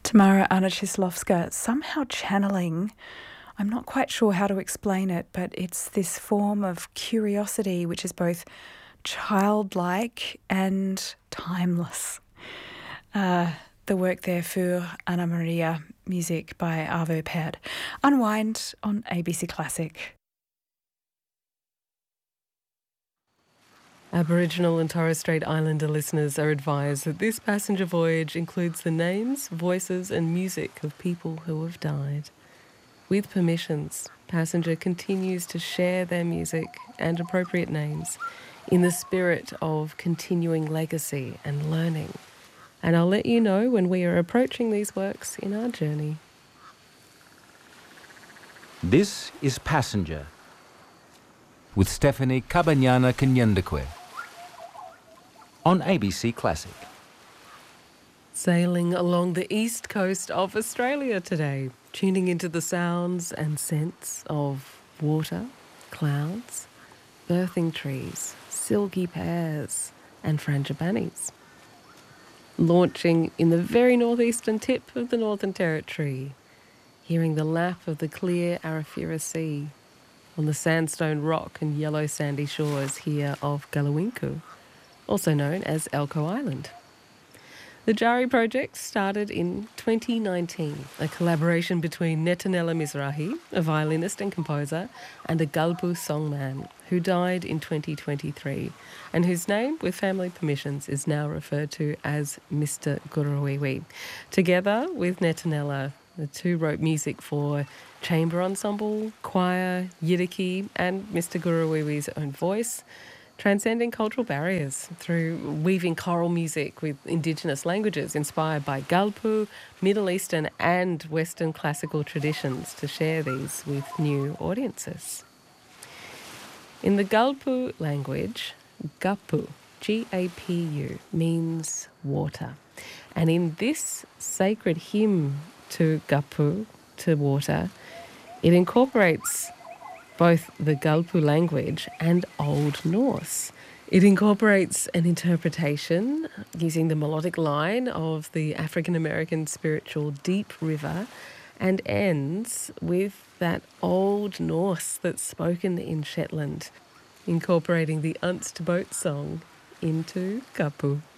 Tamara Anna somehow channeling, I'm not quite sure how to explain it, but it's this form of curiosity which is both childlike and timeless. The work there for Anna Maria, music by Arvo Pärt. Unwind on ABC Classic. Aboriginal and Torres Strait Islander listeners are advised that this passenger voyage includes the names, voices and music of people who have died. With permissions, passenger continues to share their music and appropriate names in the spirit of continuing legacy and learning. And I'll let you know when we are approaching these works in our journey. This is Passenger with Stephanie Kabanyana Kanyandekwe on ABC Classic. Sailing along the east coast of Australia today, tuning into the sounds and scents of water, clouds, birthing trees, silky pears and frangipanis. Launching in the very northeastern tip of the Northern Territory, hearing the lap of the clear Arafura Sea on the sandstone rock and yellow sandy shores here of Gulawinku, also known as Elcho Island. The Jari project started in 2019, a collaboration between Netanella Mizrahi, a violinist and composer, and a Galpu songman who died in 2023 and whose name, with family permissions, is now referred to as Mr. Gurruwiwi. Together with Netanella, the two wrote music for chamber ensemble, choir, yidaki, and Mr. Gurruwiwi's own voice, transcending cultural barriers through weaving choral music with indigenous languages inspired by Galpu, Middle Eastern and Western classical traditions to share these with new audiences. In the Galpu language, Gapu, G-A-P-U, means water. And in this sacred hymn to Gapu, to water, it incorporates both the Galpu language and Old Norse. It incorporates an interpretation using the melodic line of the African-American spiritual Deep River and ends with that Old Norse that's spoken in Shetland, incorporating the Unst boat song into Gapu.